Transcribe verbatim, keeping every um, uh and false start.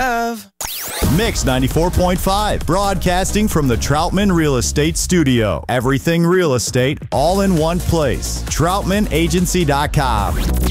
have. Mix ninety-four point five, broadcasting from the Troutman Real Estate Studio. Everything real estate, all in one place. Troutman Agency dot com.